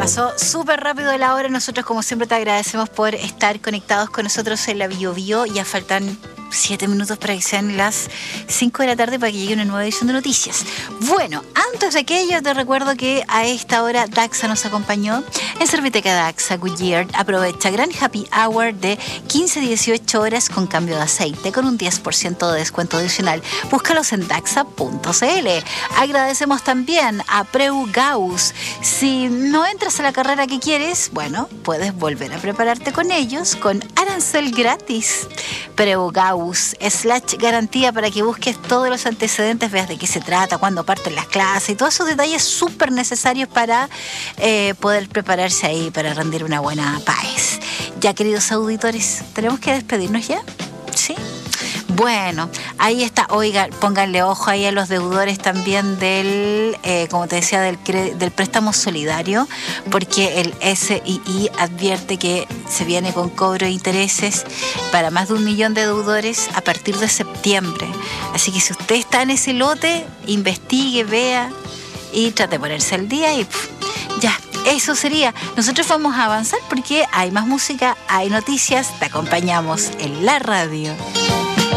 Pasó súper rápido la hora. Nosotros, como siempre, te agradecemos por estar conectados con nosotros en la Biobío. Ya faltan 7 minutos para que sean las 5 de la tarde para que llegue una nueva edición de noticias. Bueno, antes de aquello, te recuerdo que a esta hora Daxa nos acompañó en Serviteca Daxa Goodyear. Aprovecha gran happy hour de 15-18 horas con cambio de aceite con un 10% de descuento adicional. Búscalos en daxa.cl. Agradecemos también a Preu Gauss. Si no entras a la carrera que quieres, bueno, puedes volver a prepararte con ellos con arancel gratis. Preu Gauss / garantía para que busques todos los antecedentes, veas de qué se trata, cuándo parten las clases y todos esos detalles súper necesarios para poder prepararse ahí para rendir una buena PAES. Ya, queridos auditores, ¿tenemos que despedirnos ya? ¿Sí? Bueno, ahí está. Oiga, pónganle ojo ahí a los deudores también del, como te decía, del préstamo solidario, porque el SII advierte que se viene con cobro de intereses para más de 1 millón de deudores a partir de septiembre. Así que si usted está en ese lote, investigue, vea y trate de ponerse al día y ya. Eso sería. Nosotros vamos a avanzar porque hay más música, hay noticias, te acompañamos en la radio.